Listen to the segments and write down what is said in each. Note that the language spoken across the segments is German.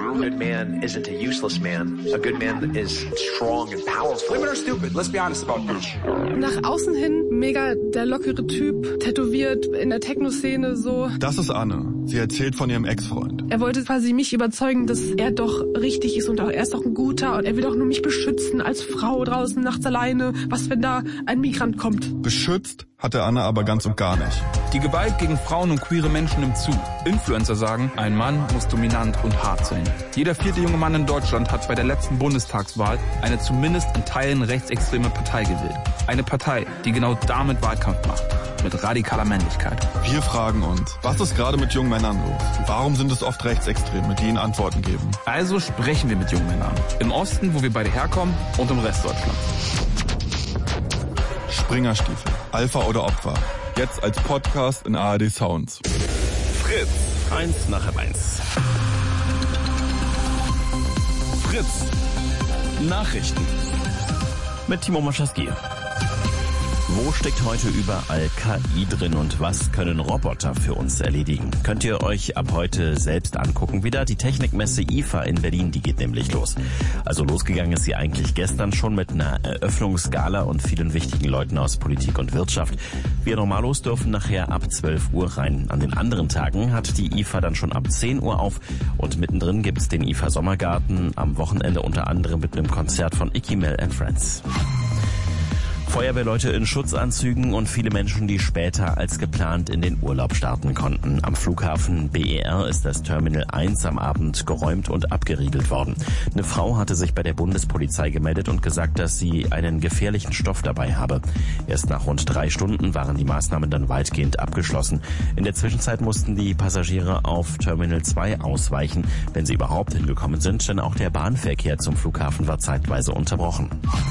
A good man isn't a useless man. A good man is strong and powerful. Women are stupid. Let's be honest about this. Nach außen hin mega der lockere Typ, tätowiert in der Techno-Szene so. Das ist Anne. Sie erzählt von ihrem Ex-Freund. Er wollte quasi mich überzeugen, dass er doch richtig ist und auch er ist doch ein guter und er will auch nur mich beschützen als Frau draußen nachts alleine. Was, wenn da ein Migrant kommt? Beschützt hatte Anne aber ganz und gar nicht. Die Gewalt gegen Frauen und queere Menschen nimmt zu. Influencer sagen, ein Mann muss dominant und hart sein. Jeder 4. junge Mann in Deutschland hat bei der letzten Bundestagswahl eine zumindest in Teilen rechtsextreme Partei gewählt. Eine Partei, die genau damit Wahlkampf macht. Mit radikaler Männlichkeit. Wir fragen uns, was ist gerade mit jungen Männern los? Warum sind es oft Rechtsextreme, die ihnen Antworten geben? Also sprechen wir mit jungen Männern. Im Osten, wo wir beide herkommen, und im Rest Deutschlands. Springerstiefel, Alpha oder Opfer. Jetzt als Podcast in ARD Sounds. Fritz, 1 nach 1. Fritz, Nachrichten. Mit Timo Maschaski. Wo steckt heute überall KI drin und was können Roboter für uns erledigen? Könnt ihr euch ab heute selbst angucken wieder. Die Technikmesse IFA in Berlin, die geht nämlich los. Also losgegangen ist sie eigentlich gestern schon mit einer Eröffnungsgala und vielen wichtigen Leuten aus Politik und Wirtschaft. Wir Normalos dürfen nachher ab 12 Uhr rein. An den anderen Tagen hat die IFA dann schon ab 10 Uhr auf und mittendrin gibt's den IFA Sommergarten, am Wochenende unter anderem mit einem Konzert von Icky Mel and Friends. Feuerwehrleute in Schutzanzügen und viele Menschen, die später als geplant in den Urlaub starten konnten. Am Flughafen BER ist das Terminal 1 am Abend geräumt und abgeriegelt worden. Eine Frau hatte sich bei der Bundespolizei gemeldet und gesagt, dass sie einen gefährlichen Stoff dabei habe. Erst nach rund 3 Stunden waren die Maßnahmen dann weitgehend abgeschlossen. In der Zwischenzeit mussten die Passagiere auf Terminal 2 ausweichen, wenn sie überhaupt hingekommen sind, denn auch der Bahnverkehr zum Flughafen war zeitweise unterbrochen.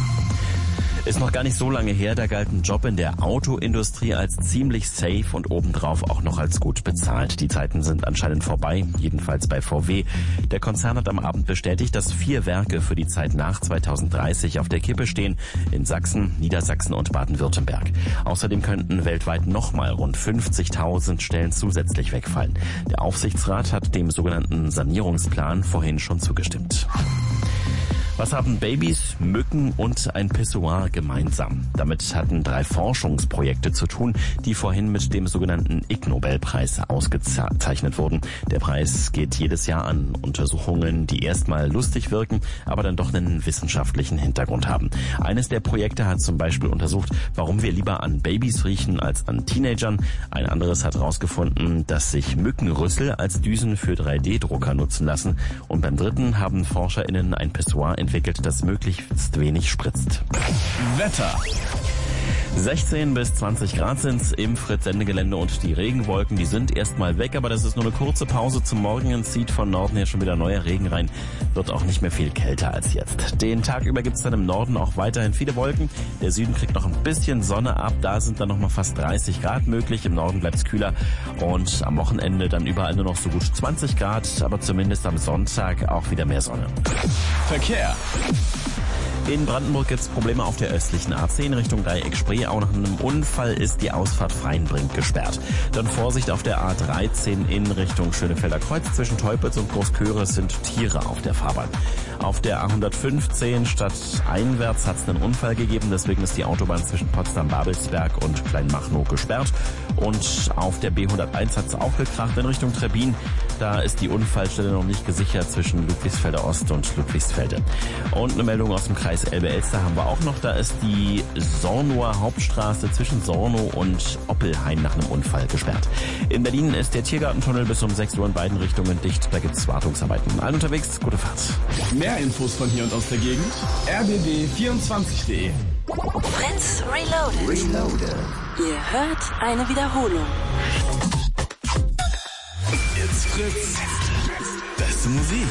Ist noch gar nicht so lange her, da galt ein Job in der Autoindustrie als ziemlich safe und obendrauf auch noch als gut bezahlt. Die Zeiten sind anscheinend vorbei, jedenfalls bei VW. Der Konzern hat am Abend bestätigt, dass 4 Werke für die Zeit nach 2030 auf der Kippe stehen, in Sachsen, Niedersachsen und Baden-Württemberg. Außerdem könnten weltweit nochmal rund 50.000 Stellen zusätzlich wegfallen. Der Aufsichtsrat hat dem sogenannten Sanierungsplan vorhin schon zugestimmt. Was haben Babys, Mücken und ein Pissoir gemeinsam? Damit hatten 3 Forschungsprojekte zu tun, die vorhin mit dem sogenannten Ig-Nobelpreis ausgezeichnet wurden. Der Preis geht jedes Jahr an Untersuchungen, die erstmal lustig wirken, aber dann doch einen wissenschaftlichen Hintergrund haben. Eines der Projekte hat zum Beispiel untersucht, warum wir lieber an Babys riechen als an Teenagern. Ein anderes hat herausgefunden, dass sich Mückenrüssel als Düsen für 3D-Drucker nutzen lassen. Und beim dritten haben ForscherInnen ein Pissoir entwickelt, das möglichst wenig spritzt. Wetter. 16 bis 20 Grad sind's im Fritz-Sendegelände und die Regenwolken, die sind erstmal weg, aber das ist nur eine kurze Pause zum Morgen. Es zieht von Norden her schon wieder neuer Regen rein, wird auch nicht mehr viel kälter als jetzt. Den Tag über gibt's dann im Norden auch weiterhin viele Wolken. Der Süden kriegt noch ein bisschen Sonne ab, da sind dann nochmal fast 30 Grad möglich. Im Norden bleibt's kühler und am Wochenende dann überall nur noch so gut 20 Grad, aber zumindest am Sonntag auch wieder mehr Sonne. Verkehr. In Brandenburg gibt's Probleme auf der östlichen A10 Richtung Dreieck-Spreeau. Nach einem Unfall ist die Ausfahrt Freienbrink gesperrt. Dann Vorsicht auf der A13 in Richtung Schönefelder Kreuz. Zwischen Teupitz und Großköris sind Tiere auf der Fahrbahn. Auf der A115 stadteinwärts hat's einen Unfall gegeben. Deswegen ist die Autobahn zwischen Potsdam-Babelsberg und Kleinmachnow gesperrt. Und auf der B101 hat's auch gekracht in Richtung Trebbin. Da ist die Unfallstelle noch nicht gesichert zwischen Ludwigsfelder Ost und Ludwigsfelde. Und eine Meldung aus dem Kreis Elbe-Elster haben wir auch noch. Da ist die Sornower Hauptstraße zwischen Sornow und Oppelheim nach einem Unfall gesperrt. In Berlin ist der Tiergartentunnel bis um 6 Uhr in beiden Richtungen dicht. Da gibt's Wartungsarbeiten. Allen unterwegs, gute Fahrt. Mehr Infos von hier und aus der Gegend. rbb24.de. Fritz Reloaded. Ihr hört eine Wiederholung. It's Fritz. Beste Musik.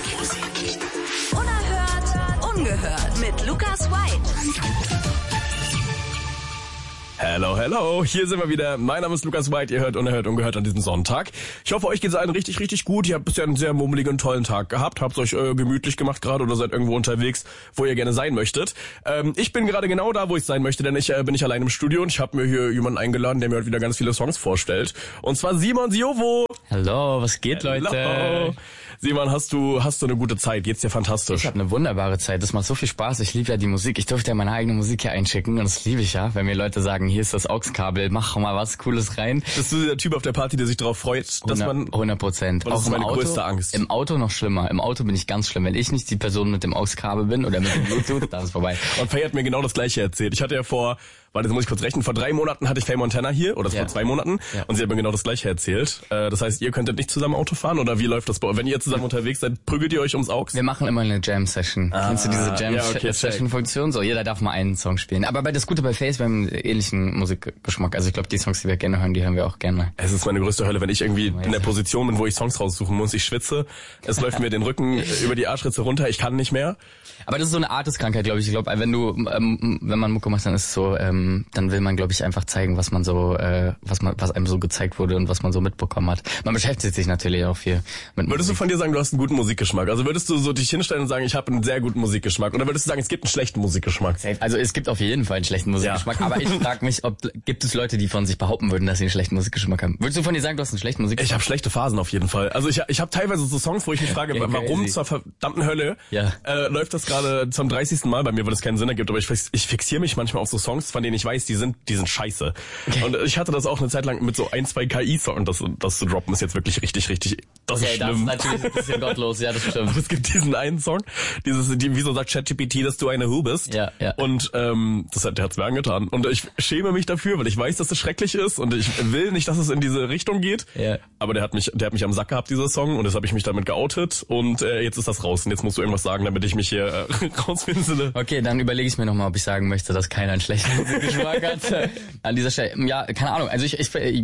Unerhört, ungehört mit Lukas White. Hello, hello. Hier sind wir wieder. Mein Name ist Lukas White. Ihr hört Unerhört Ungehört an diesem Sonntag. Ich hoffe, euch geht's allen richtig, richtig gut. Ihr habt bisher einen sehr mummeligen, tollen Tag gehabt. Habt euch gemütlich gemacht gerade oder seid irgendwo unterwegs, wo ihr gerne sein möchtet. Ich bin gerade genau da, wo ich sein möchte, denn ich bin nicht allein im Studio und ich habe mir hier jemanden eingeladen, der mir heute wieder ganz viele Songs vorstellt. Und zwar Simon Siovo. Hallo, was geht, Leute? Hello. Simon, hast du eine gute Zeit? Geht's dir fantastisch? Ich habe eine wunderbare Zeit. Das macht so viel Spaß. Ich liebe ja die Musik. Ich durfte ja meine eigene Musik hier einschicken und das liebe ich ja, wenn mir Leute sagen, hier ist das AUX-Kabel, mach mal was Cooles rein. Bist du der Typ auf der Party, der sich darauf freut, dass 100%. Das ist meine größte Angst. Im Auto noch schlimmer. Im Auto bin ich ganz schlimm. Wenn ich nicht die Person mit dem AUX-Kabel bin oder mit dem Bluetooth, dann ist vorbei. Und Faye hat mir genau das Gleiche erzählt. Ich hatte ja das muss ich kurz rechnen, vor 3 Monaten hatte ich Faye Montana hier, oder vor 2 Monaten, und sie hat mir genau das Gleiche erzählt. Das heißt, ihr könntet nicht zusammen Auto fahren, oder wie läuft das bei euch? Wenn ihr zusammen unterwegs seid, prügelt ihr euch ums AUX? Wir machen immer eine Jam-Session. Kennst du diese Jam-Session-Funktion? So, jeder darf mal einen Song spielen. Aber das Gute bei Faye, wir haben einen ähnlichen Musikgeschmack. Also ich glaube, die Songs, die wir gerne hören, die hören wir auch gerne. Es ist meine größte Hölle, wenn ich irgendwie in der Position bin, wo ich Songs raussuchen muss. Ich schwitze, es läuft mir den Rücken über die Arschritze runter, ich kann nicht mehr. Aber das ist so eine Arteskrankheit, glaube ich. Ich glaube, wenn man Mucke macht, dann ist es so, dann will man, glaube ich, einfach zeigen, was man so, was einem so gezeigt wurde und was man so mitbekommen hat. Man beschäftigt sich natürlich auch viel mit Würdest du von dir sagen, du hast einen guten Musikgeschmack? Also würdest du so dich hinstellen und sagen, ich habe einen sehr guten Musikgeschmack? Oder würdest du sagen, es gibt einen schlechten Musikgeschmack? Also es gibt auf jeden Fall einen schlechten Musikgeschmack, aber ich frage mich, gibt es Leute, die von sich behaupten würden, dass sie einen schlechten Musikgeschmack haben? Würdest du von dir sagen, du hast einen schlechten Musikgeschmack? Ich habe schlechte Phasen auf jeden Fall. Also ich habe teilweise so Songs, wo ich mich frage, warum zur verdammten Hölle läuft das gerade zum 30. Mal bei mir, weil es keinen Sinn ergibt. Aber ich fixiere mich manchmal auf so Songs, von denen ich weiß, die sind scheiße. Okay. Und ich hatte das auch eine Zeit lang mit so 1-2 KI-Songs, das zu droppen ist jetzt wirklich richtig, das ist schlimm. Das ist natürlich ein bisschen gottlos, ja, das stimmt. Aber es gibt diesen einen Song, wieso sagt ChatGPT, dass du eine Who bist? Ja. Und der hat's mir angetan. Und ich schäme mich dafür, weil ich weiß, dass es schrecklich ist und ich will nicht, dass es in diese Richtung geht. Ja. Aber der hat mich am Sack gehabt, dieser Song, und jetzt habe ich mich damit geoutet und jetzt ist das raus. Und jetzt musst du irgendwas sagen, damit ich mich hier rausfinde. Okay, dann überlege ich mir nochmal, ob ich sagen möchte, dass keiner einen schlechten Musikgeschmack hat. An dieser Stelle, ja, keine Ahnung. Also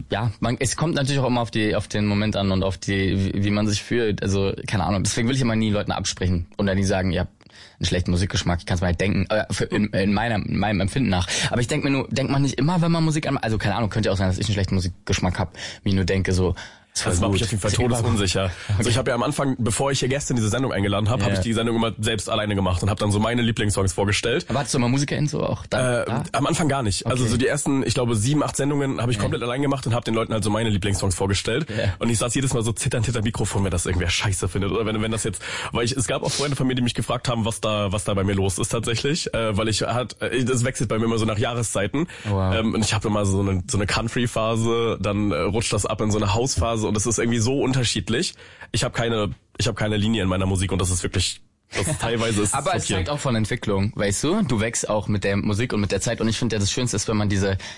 es kommt natürlich auch immer auf den Moment an und auf wie man sich fühlt. Also keine Ahnung. Deswegen will ich immer nie Leuten absprechen und dann nie sagen, ja, einen schlechten Musikgeschmack. Ich kann es mal halt denken, in meinem Empfinden nach. Aber ich denke denkt man nicht immer, wenn man Musik anmacht. Also keine Ahnung, könnte ja auch sein, dass ich einen schlechten Musikgeschmack habe, wie ich nur denke so. Das war mich auf jeden Fall todesunsicher. Okay. Also ich habe ja am Anfang, bevor ich hier Gäste in diese Sendung eingeladen habe, habe ich die Sendung immer selbst alleine gemacht und habe dann so meine Lieblingssongs vorgestellt. Aber hattest du immer MusikerInnen so auch da? Am Anfang gar nicht. Okay. Also so die ersten, ich glaube 7, 8 Sendungen habe ich komplett allein gemacht und habe den Leuten halt so meine Lieblingssongs vorgestellt. Yeah. Und ich saß jedes Mal so zitternd hinter Mikrofon, wenn das irgendwer scheiße findet. Oder wenn das jetzt, es gab auch Freunde von mir, die mich gefragt haben, was da bei mir los ist tatsächlich. Weil das wechselt bei mir immer so nach Jahreszeiten. Wow. Und ich habe immer so eine Country-Phase, dann rutscht das ab in so eine House-Phase und das ist irgendwie so unterschiedlich. Ich habe keine Linie in meiner Musik und das ist wirklich, teilweise ist aber es zeigt auch von Entwicklung, weißt du? Du wächst auch mit der Musik und mit der Zeit und ich finde ja das Schönste ist, wenn man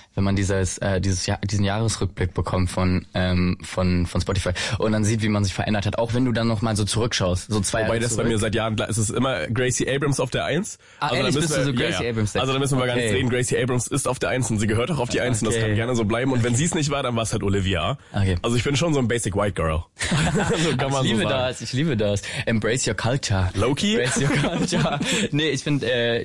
diesen Jahresrückblick bekommt von Spotify und dann sieht, wie man sich verändert hat, auch wenn du dann noch mal so zurückschaust, so 2 Jahre Wobei das zurück. bei mir seit Jahren, ist es immer Gracie Abrams auf der 1. Ehrlich, bist du so Gracie Abrams? Also da müssen wir gar nicht reden, Gracie Abrams ist auf der 1 und sie gehört auch auf die 1 und das kann gerne so bleiben und wenn sie es nicht war, dann war es halt Olivia. Okay. Also ich bin schon so ein Basic White Girl. So kann man ich liebe das. Embrace your culture. Loki? Embrace your culture. Nee, ich finde,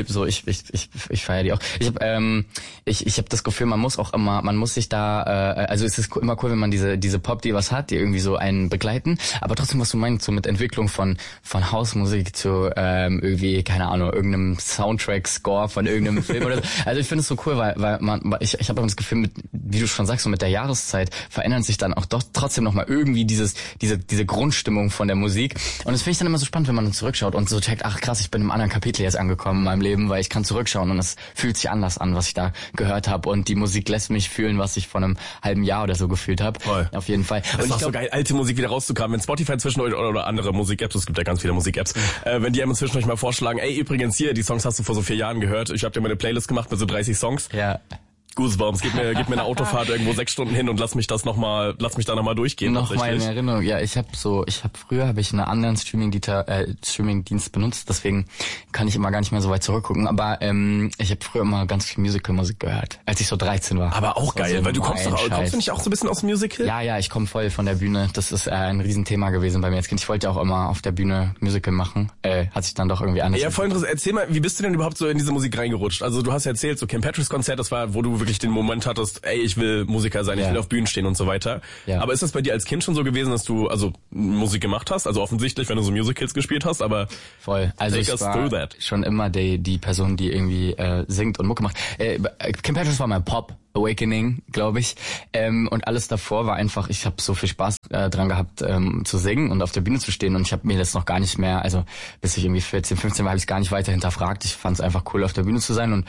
ich feiere die auch. Ich habe das Gefühl, man muss sich da, also es ist immer cool, wenn man diese Pop-Divas hat, die irgendwie so einen begleiten, aber trotzdem, was du meinst, so mit Entwicklung von Hausmusik zu irgendwie, keine Ahnung, irgendeinem Soundtrack-Score von irgendeinem Film oder so. Also ich finde es so cool, weil ich habe das Gefühl, wie du schon sagst, so mit der Jahreszeit verändert sich dann auch doch trotzdem nochmal irgendwie diese Grundstimmung von der Musik. Und das finde ich dann immer so spannend, wenn man dann zurückschaut und so checkt, ach krass, ich bin im anderen Kapitel jetzt angekommen in meinem Leben, weil ich kann zurückschauen und es fühlt sich anders an, was ich da gehört habe und die Musik lässt mich fühlen, was ich vor einem halben Jahr oder so gefühlt habe. Voll. Auf jeden Fall. Das ist auch so geil, alte Musik wieder rauszukramen. Wenn Spotify zwischendurch oder andere Musik-Apps, es gibt ja ganz viele Musik-Apps, wenn die einem zwischendurch mal vorschlagen, ey, übrigens hier, die Songs hast du vor so 4 Jahren gehört, ich habe dir mal eine Playlist gemacht mit so 30 Songs. Ja. Goosebumps, gib mir eine Autofahrt irgendwo 6 Stunden hin und lass mich da nochmal durchgehen. Nochmal in Erinnerung, ja, früher habe ich einen anderen Streamingdienst benutzt, deswegen kann ich immer gar nicht mehr so weit zurückgucken, aber ich habe früher immer ganz viel Musical-Musik gehört, als ich so 13 war. Aber auch geil, so weil du kommst du nicht auch so ein bisschen aus Musical? Ja, ich komme voll von der Bühne, das ist ein Riesenthema gewesen bei mir als Kind. Ich wollte ja auch immer auf der Bühne Musical machen, hat sich dann doch irgendwie anders. Ja, voll interessant. Erzähl mal, wie bist du denn überhaupt so in diese Musik reingerutscht? Also du hast ja erzählt, so Kim Petras Konzert, das war, wo du wirklich den Moment hattest, ey, ich will Musiker sein, ich will auf Bühnen stehen und so weiter. Ja. Aber ist das bei dir als Kind schon so gewesen, dass du also Musik gemacht hast? Also offensichtlich, wenn du so Musicals gespielt hast, aber voll. Also ich war schon immer die Person, die irgendwie singt und Mucke macht. Kim Petras war mein Pop Awakening, glaube ich. Und alles davor war einfach, ich habe so viel Spaß dran gehabt, zu singen und auf der Bühne zu stehen. Und ich habe mir das noch gar nicht mehr, also bis ich irgendwie 14, 15 war, habe ich es gar nicht weiter hinterfragt. Ich fand es einfach cool, auf der Bühne zu sein und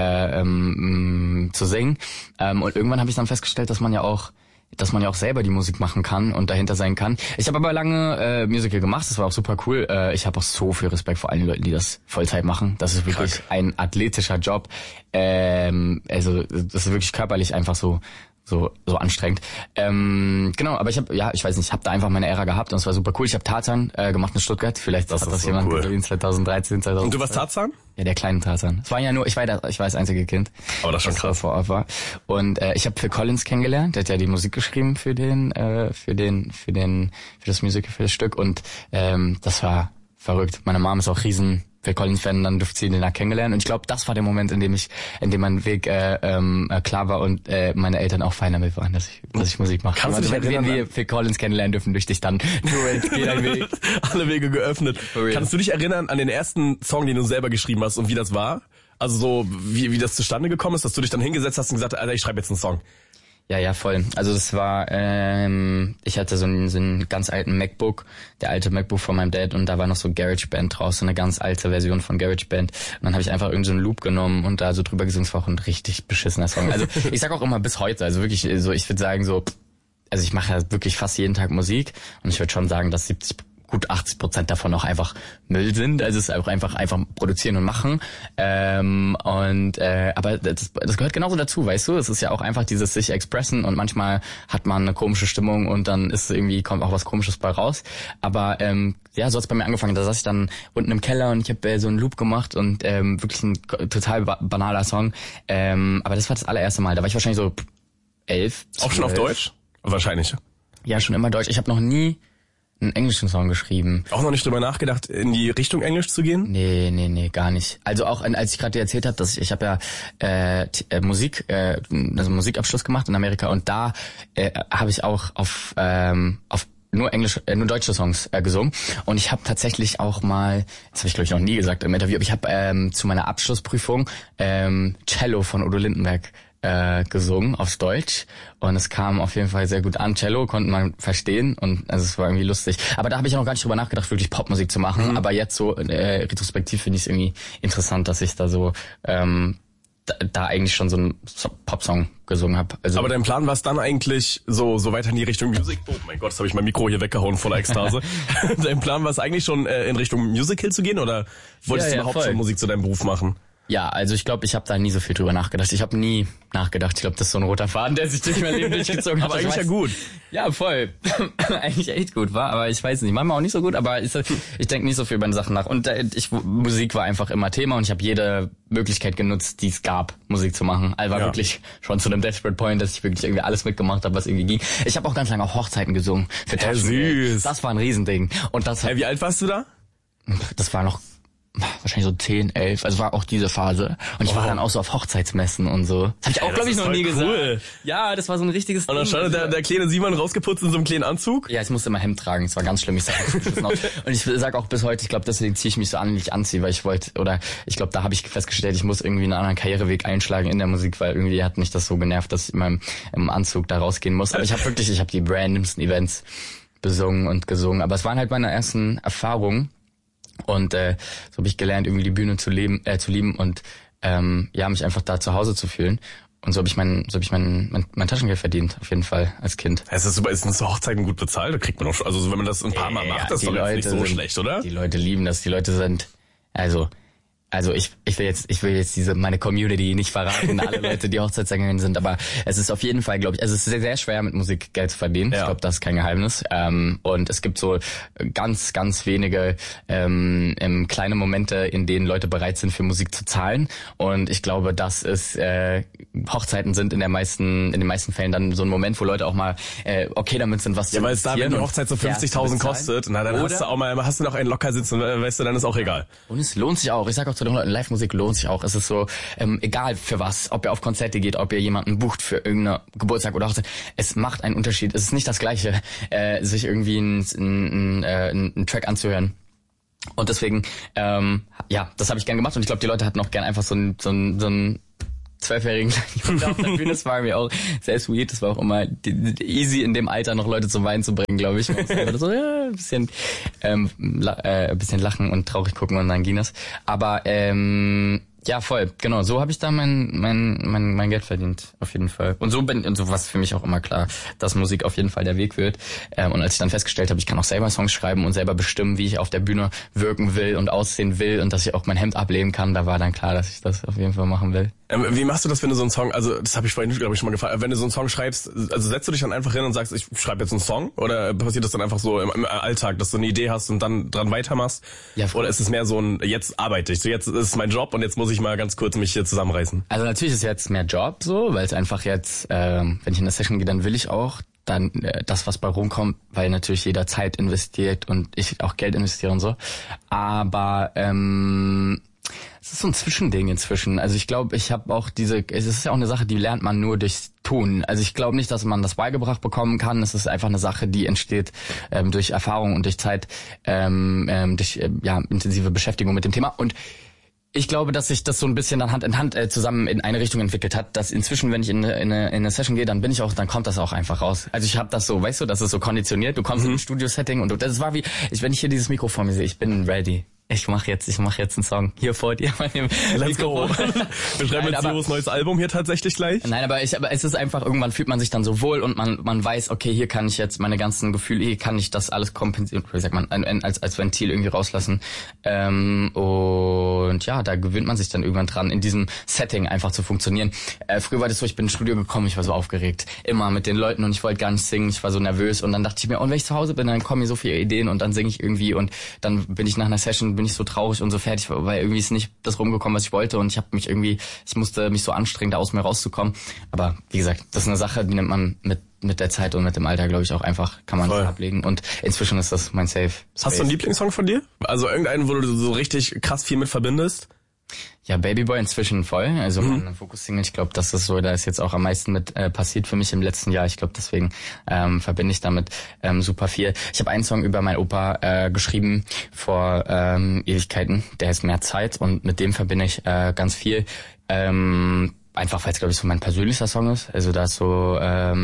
zu singen. Und irgendwann habe ich dann festgestellt, dass man ja auch selber die Musik machen kann und dahinter sein kann. Ich habe aber lange Musical gemacht, das war auch super cool. Ich habe auch so viel Respekt vor allen Leuten, die das Vollzeit machen. Das ist wirklich ein athletischer Job. Also das ist wirklich körperlich einfach so anstrengend. Genau, aber ich weiß nicht, ich habe da einfach meine Ära gehabt und es war super cool. Ich habe Tarzan gemacht in Stuttgart. Vielleicht hat das jemand gesehen, 2013, 2014. Und du warst Tarzan? Ja, der kleine Tarzan. Es war ja nur, ich war das einzige Kind. Aber das schon krass. Vor Ort war. Und ich habe Phil Collins kennengelernt, der hat ja die Musik geschrieben für das Musical, für das Stück und das war verrückt. Meine Mom ist auch riesen Phil Collins-Fan, dann durfte sie ihn danach kennengelernen. Und ich glaube, das war der Moment, in dem mein Weg klar war und meine Eltern auch fein damit waren, dass ich Musik mache. Kannst du dich erinnern, wenn wir Phil Collins kennenlernen dürfen durch dich, dann geh dein Weg. Alle Wege geöffnet. Kannst du dich erinnern an den ersten Song, den du selber geschrieben hast und wie das war? Also so, wie das zustande gekommen ist, dass du dich dann hingesetzt hast und gesagt hast, Alter, ich schreibe jetzt einen Song. Ja, voll. Also das war, ich hatte so einen ganz alten MacBook, der alte MacBook von meinem Dad und da war noch so GarageBand draus, so eine ganz alte Version von GarageBand. Und dann habe ich einfach irgendeinen so einen Loop genommen und da so drüber gesungen, es war auch ein richtig beschissener Song. Also ich sag auch immer bis heute, also wirklich so, ich würde sagen so, also ich mache ja wirklich fast jeden Tag Musik und ich würde schon sagen, dass gut 80% davon auch einfach Müll sind. Also es ist auch einfach produzieren und machen. Aber das gehört genauso dazu, weißt du? Es ist ja auch einfach dieses sich expressen und manchmal hat man eine komische Stimmung und dann kommt auch was Komisches bei raus. Aber so hat's bei mir angefangen. Da saß ich dann unten im Keller und ich habe so einen Loop gemacht und wirklich ein total banaler Song. Aber das war das allererste Mal. Da war ich wahrscheinlich so 11. 12. Auch schon auf Deutsch? Wahrscheinlich. Ja, schon immer Deutsch. Ich habe noch nie einen englischen Song geschrieben. Auch noch nicht drüber nachgedacht, in die Richtung Englisch zu gehen? Nee, gar nicht. Also auch, als ich gerade dir erzählt habe, dass ich habe ja Musikabschluss gemacht in Amerika und da habe ich auch auf nur deutsche Songs gesungen und ich habe tatsächlich auch mal, das habe ich glaube ich noch nie gesagt im Interview, aber ich habe zu meiner Abschlussprüfung Cello von Udo Lindenberg gesungen aufs Deutsch und es kam auf jeden Fall sehr gut an. Cello konnte man verstehen und also es war irgendwie lustig. Aber da habe ich ja noch gar nicht drüber nachgedacht, wirklich Popmusik zu machen. Aber jetzt so retrospektiv finde ich es irgendwie interessant, dass ich da so da eigentlich schon so einen Popsong gesungen habe. Also aber dein Plan war es dann eigentlich so weiter in die Richtung Musik? Oh mein Gott, jetzt habe ich mein Mikro hier weggehauen voller Ekstase. Dein Plan war es eigentlich schon in Richtung Musical zu gehen oder wolltest du überhaupt schon Musik zu deinem Beruf machen? Ja, also ich glaube, ich habe da nie so viel drüber nachgedacht. Ich habe nie nachgedacht. Ich glaube, das ist so ein roter Faden, der sich durch mein Leben durchgezogen hat. Aber eigentlich ja gut. Ja, voll. Eigentlich echt gut, war. Aber ich weiß nicht, manchmal auch nicht so gut. Aber ich denke nicht so viel über die Sachen nach. Und Musik war einfach immer Thema und ich habe jede Möglichkeit genutzt, die es gab, Musik zu machen. Also war wirklich schon zu einem Desperate Point, dass ich wirklich irgendwie alles mitgemacht habe, was irgendwie ging. Ich habe auch ganz lange auf Hochzeiten gesungen. Für süß. Das war ein Riesending. Und das wie alt warst du da? Das war noch wahrscheinlich so 10, 11, also war auch diese Phase. Und ich war dann auch so auf Hochzeitsmessen und so. Das habe ich auch, glaube ich, noch nie gesagt. Ja, das war so ein richtiges Ding. Und dann stand der kleine Simon rausgeputzt in so einem kleinen Anzug? Ja, ich musste immer Hemd tragen, das war ganz schlimm. Ich sag und ich sag auch bis heute, ich glaube, deswegen ziehe ich mich so an, wie ich anziehe, weil ich glaube, da habe ich festgestellt, ich muss irgendwie einen anderen Karriereweg einschlagen in der Musik, weil irgendwie hat mich das so genervt, dass ich in meinem Anzug da rausgehen muss. Aber ich habe die randomsten Events besungen und gesungen. Aber es waren halt meine ersten Erfahrungen. Und so habe ich gelernt, irgendwie die Bühne zu lieben und mich einfach da zu Hause zu fühlen. Und so habe ich mein Taschengeld verdient, auf jeden Fall, als Kind. Es ist super, ist so Hochzeiten gut bezahlt? Da kriegt man auch, also wenn man das ein paar Mal macht, das ist doch jetzt nicht so schlecht, oder? Die Leute lieben das, die Leute sind, also ich will jetzt meine Community nicht verraten, alle Leute, die Hochzeitssängerinnen sind, aber es ist auf jeden Fall, glaube ich, also es ist sehr, sehr schwer mit Musik Geld zu verdienen. Ja. Ich glaube, das ist kein Geheimnis. Und es gibt so ganz, ganz wenige kleine Momente, in denen Leute bereit sind, für Musik zu zahlen. Und ich glaube, das ist Hochzeiten sind in den meisten Fällen dann so ein Moment, wo Leute auch mal okay damit sind, was zu weil es da, wenn die Hochzeit so 50.000 kostet, na dann hast du noch einen locker sitzen, weißt du, dann ist auch egal. Und es lohnt sich auch. Ich sag auch zu den Leuten, Live-Musik lohnt sich auch. Es ist so, egal für was, ob ihr auf Konzerte geht, ob ihr jemanden bucht für irgendeine Geburtstag oder Hochzeit, es macht einen Unterschied. Es ist nicht das Gleiche, sich irgendwie einen Track anzuhören. Und deswegen, das habe ich gern gemacht und ich glaube, die Leute hatten auch gern einfach so ein 12-jährigen Junge auf der Bühne. Das war mir auch sehr sweet. Das war auch immer easy in dem Alter noch Leute zum Weinen zu bringen, glaube ich. So, ein bisschen lachen und traurig gucken und dann ging das. Aber ja, voll, genau. So habe ich da mein Geld verdient, auf jeden Fall. Und so war es für mich auch immer klar, dass Musik auf jeden Fall der Weg wird. Und als ich dann festgestellt habe, ich kann auch selber Songs schreiben und selber bestimmen, wie ich auf der Bühne wirken will und aussehen will und dass ich auch mein Hemd ablegen kann, da war dann klar, dass ich das auf jeden Fall machen will. Wie machst du das, wenn du so einen Song, also das habe ich vorhin, glaube ich, schon mal gefragt, wenn du so einen Song schreibst, also setzt du dich dann einfach hin und sagst, ich schreibe jetzt einen Song? Oder passiert das dann einfach so im Alltag, dass du eine Idee hast und dann dran weitermachich? Ja, oder ist es mehr so ein, jetzt arbeite ich, so jetzt ist mein Job und jetzt muss ich mal ganz kurz mich hier zusammenreißen? Also natürlich ist jetzt mehr Job so, weil es einfach jetzt, wenn ich in eine Session gehe, dann will ich auch dann das, was bei rumkommt, weil natürlich jeder Zeit investiert und ich auch Geld investiere und so. Aber es ist so ein Zwischending inzwischen. Also ich glaube, es ist ja auch eine Sache, die lernt man nur durchs Tun. Also ich glaube nicht, dass man das beigebracht bekommen kann. Es ist einfach eine Sache, die entsteht durch Erfahrung und durch Zeit, durch intensive Beschäftigung mit dem Thema. Und ich glaube, dass sich das so ein bisschen dann Hand in Hand zusammen in eine Richtung entwickelt hat, dass inzwischen, wenn ich in eine Session gehe, dann kommt das auch einfach raus. Also ich habe das so, weißt du, das ist so konditioniert. Du kommst in ein Studio-Setting und das war wie, wenn ich hier dieses Mikro vor mir sehe, ich bin ready. Ich mach jetzt einen Song hier vor dir. Let's go. Wir schreiben jetzt Jo's neues Album hier tatsächlich gleich. Nein, aber es ist einfach, irgendwann fühlt man sich dann so wohl und man weiß, okay, hier kann ich jetzt meine ganzen Gefühle, hier kann ich das alles kompensieren, wie sagt man, als Ventil irgendwie rauslassen. Und ja, da gewöhnt man sich dann irgendwann dran, in diesem Setting einfach zu funktionieren. Früher war das so, ich bin ins Studio gekommen, ich war so aufgeregt. Immer mit den Leuten und ich wollte gar nicht singen, ich war so nervös und dann dachte ich mir, wenn ich zu Hause bin, dann kommen mir so viele Ideen und dann singe ich irgendwie und dann bin ich nach einer Session, bin ich so traurig und so fertig, weil irgendwie ist nicht das rumgekommen, was ich wollte und ich musste mich so anstrengen, da aus mir rauszukommen. Aber wie gesagt, das ist eine Sache, die nimmt man mit der Zeit und mit dem Alter, glaube ich, auch einfach, kann man nicht ablegen und inzwischen ist das mein Safe Space. Hast du einen Lieblingssong von dir? Also irgendeinen, wo du so richtig krass viel mit verbindest? Ja, Babyboy inzwischen voll. Also mein Fokus-Single, ich glaube, das ist so, da ist jetzt auch am meisten mit passiert für mich im letzten Jahr. Ich glaube, deswegen verbinde ich damit super viel. Ich habe einen Song über meinen Opa geschrieben vor Ewigkeiten. Der heißt Mehr Zeit und mit dem verbinde ich ganz viel. Einfach, weil es, glaube ich, so mein persönlichster Song ist. Also da ist so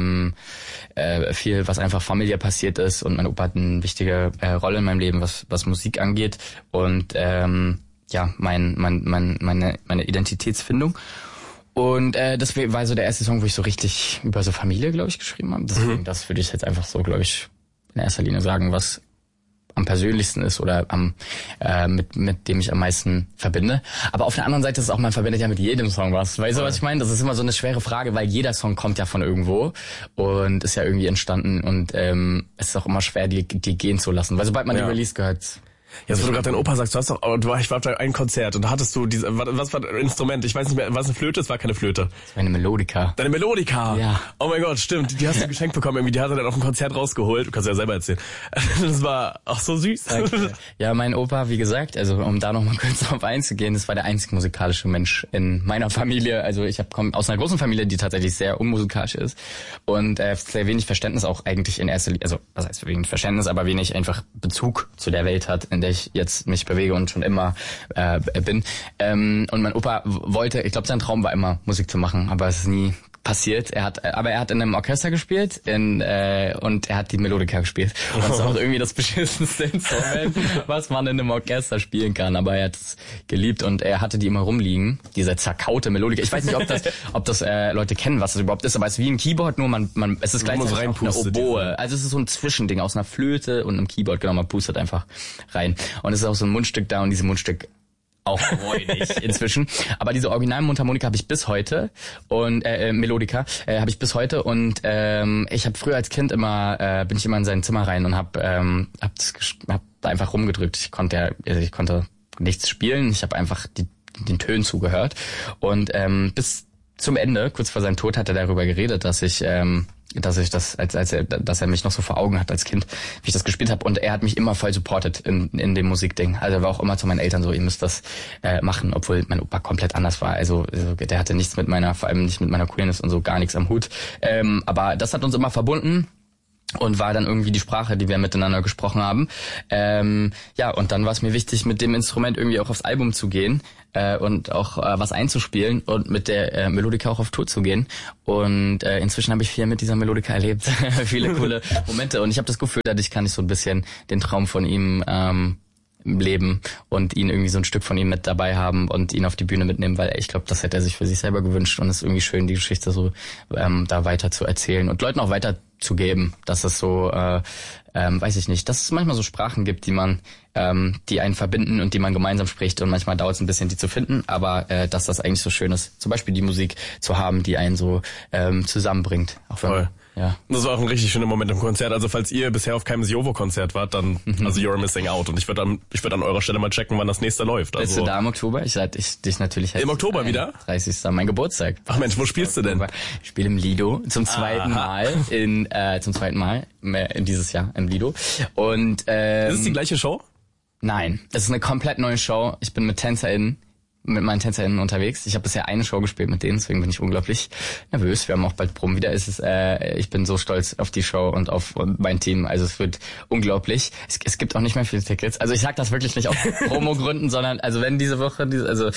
viel, was einfach familiär passiert ist und mein Opa hat eine wichtige Rolle in meinem Leben, was Musik angeht und meine Identitätsfindung. Und das war so der erste Song, wo ich so richtig über so Familie, glaube ich, geschrieben habe. Deswegen, das würde ich jetzt einfach so, glaube ich, in erster Linie sagen, was am persönlichsten ist oder mit dem ich am meisten verbinde. Aber auf der anderen Seite ist es auch, man verbindet ja mit jedem Song was. Weißt du, was ich meine? Das ist immer so eine schwere Frage, weil jeder Song kommt ja von irgendwo und ist ja irgendwie entstanden und es ist auch immer schwer, die gehen zu lassen. Weil sobald man die Release gehört... Jetzt, wo du gerade deinen Opa sagst, ich war auf ein Konzert und da hattest du was war ein Instrument? Ich weiß nicht mehr, war es eine Flöte? Es war keine Flöte. Das war eine Melodica. Deine Melodica? Ja. Oh mein Gott, stimmt. Die hast du geschenkt bekommen irgendwie. Die hat er dann auf dem Konzert rausgeholt. Du kannst ja selber erzählen. Das war auch so süß. Danke. Ja, mein Opa, wie gesagt, also um da nochmal kurz drauf einzugehen, das war der einzige musikalische Mensch in meiner Familie. Also ich komme aus einer großen Familie, die tatsächlich sehr unmusikalisch ist und sehr wenig Verständnis auch eigentlich in erster Linie, also was heißt wenig Verständnis, aber wenig einfach Bezug zu der Welt hat, in der ich jetzt mich bewege und schon immer bin. Und mein Opa wollte, ich glaube, sein Traum war immer Musik zu machen, aber es ist nie passiert. Er hat in einem Orchester gespielt und er hat die Melodica gespielt. Und das ist auch irgendwie das beschissenste Instrument, was man in einem Orchester spielen kann. Aber er hat es geliebt und er hatte die immer rumliegen, diese zerkaute Melodica. Ich weiß nicht, ob das Leute kennen, was das überhaupt ist, aber es ist wie ein Keyboard, nur es ist gleichzeitig auch eine Oboe. Also es ist so ein Zwischending aus einer Flöte und einem Keyboard. Genau, man pustet einfach rein. Und es ist auch so ein Mundstück da und dieses Mundstück auch räudig inzwischen. Aber diese originalen Mundharmonika habe ich bis heute und Melodica habe ich bis heute und ich habe früher als Kind bin ich immer in sein Zimmer rein und hab da einfach rumgedrückt. Ich konnte nichts spielen. Ich habe einfach den Tönen zugehört und bis zum Ende, kurz vor seinem Tod, hat er darüber geredet, dass er mich noch so vor Augen hat als Kind, wie ich das gespielt habe. Und er hat mich immer voll supportet in dem Musikding. Also er war auch immer zu meinen Eltern so, ihr müsst das machen, obwohl mein Opa komplett anders war. Also der hatte nichts vor allem nicht mit meiner Queerness und so, gar nichts am Hut. Aber das hat uns immer verbunden. Und war dann irgendwie die Sprache, die wir miteinander gesprochen haben. Und dann war es mir wichtig, mit dem Instrument irgendwie auch aufs Album zu gehen und auch was einzuspielen und mit der Melodika auch auf Tour zu gehen. Und inzwischen habe ich viel mit dieser Melodika erlebt, viele coole Momente. Und ich habe das Gefühl, dadurch kann ich so ein bisschen den Traum von ihm leben und ihn irgendwie so ein Stück von ihm mit dabei haben und ihn auf die Bühne mitnehmen, weil ich glaube, das hätte er sich für sich selber gewünscht und es ist irgendwie schön, die Geschichte so da weiter zu erzählen und Leuten auch weiter zu geben, dass es so, weiß ich nicht, dass es manchmal so Sprachen gibt, die einen verbinden und die man gemeinsam spricht und manchmal dauert es ein bisschen, die zu finden, aber dass das eigentlich so schön ist, zum Beispiel die Musik zu haben, die einen so zusammenbringt. Auch wenn, ja. Das war auch ein richtig schöner Moment im Konzert. Also falls ihr bisher auf keinem Siovo-Konzert wart, dann also you're missing out. Und ich würde an eurer Stelle mal checken, wann das nächste läuft. Also bist du da im Oktober? Ich dich natürlich. Im Oktober wieder? 30. Mein Geburtstag. Ach Mensch, wo spielst du denn? Ich spiele im Lido zum zweiten Mal in dieses Jahr im Lido. Und ist es die gleiche Show? Nein, es ist eine komplett neue Show. Ich bin mit meinen TänzerInnen unterwegs. Ich habe bisher eine Show gespielt mit denen, deswegen bin ich unglaublich nervös. Wir haben auch bald Proben wieder. Ich bin so stolz auf die Show und auf mein Team. Also es wird unglaublich. Es gibt auch nicht mehr viele Tickets. Also ich sag das wirklich nicht aus Promo-Gründen, sondern also wenn diese Woche,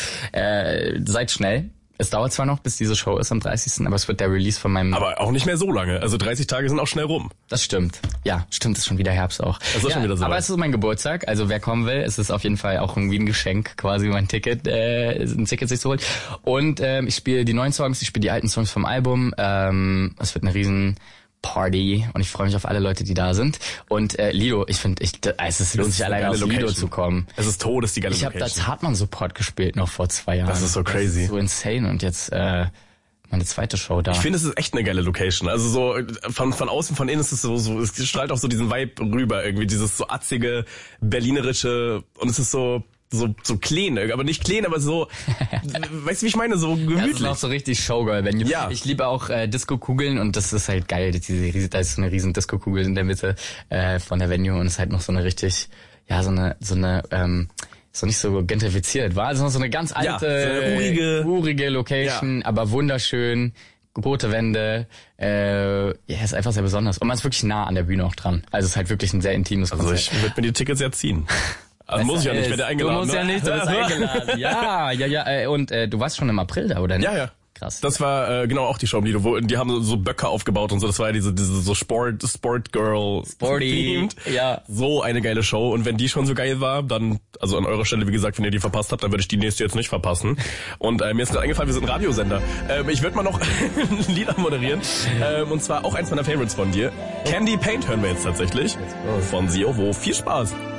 seid schnell. Es dauert zwar noch, bis diese Show ist am 30., aber es wird der Release von meinem... Aber auch nicht mehr so lange. Also 30 Tage sind auch schnell rum. Das stimmt. Ja, stimmt, ist schon wieder Herbst auch. Das ist schon wieder so. Aber es ist mein Geburtstag, also wer kommen will, es ist auf jeden Fall auch irgendwie ein Geschenk, quasi ein Ticket sich zu holen. Und ich spiele die neuen Songs, ich spiele die alten Songs vom Album. Es wird eine riesen Party und ich freue mich auf alle Leute, die da sind. Und Lido, es lohnt sich alleine aus Lido zu kommen. Es ist todes die geile Location. Ich habe da Hartmann-Support gespielt noch vor 2 Jahren. Das ist so crazy. Das ist so insane und jetzt meine zweite Show da. Ich finde, es ist echt eine geile Location. Also so von außen, von innen ist es so, es strahlt auch so diesen Vibe rüber irgendwie, dieses so atzige, berlinerische und es ist so clean, aber nicht clean, aber so, weißt du, wie ich meine, so gemütlich. Ja, das ist auch so richtig Showgirl-Venue. Ja. Ich liebe auch Disco-Kugeln und das ist halt geil, da ist so eine riesen Disco-Kugel in der Mitte von der Venue und es ist halt noch so eine richtig, ja, so nicht so gentrifiziert, war also so eine ganz alte, urige Location, aber wunderschön. Rote Wände, ist einfach sehr besonders. Und man ist wirklich nah an der Bühne auch dran. Also es ist halt wirklich ein sehr intimes Konzert. Also ich würde mir die Tickets ja ziehen. Also muss ich ja nicht, ich werde eingeladen. Du musst ja nicht, du bist eingeladen. Ja. Und du warst schon im April da, oder nicht? Ja. Krass. Das war genau auch die Show im Lido, wo die haben so Böcke aufgebaut und so. Das war ja diese so Sport Girl themed. Ja. So eine geile Show. Und wenn die schon so geil war, dann, also an eurer Stelle, wie gesagt, wenn ihr die verpasst habt, dann würde ich die nächste jetzt nicht verpassen. Und mir ist gerade eingefallen, wir sind ein Radiosender. Ich würde mal noch ein Lied moderieren. Und zwar auch eins meiner Favorites von dir. Candy Paint hören wir jetzt tatsächlich. Von Siovo. Viel Spaß.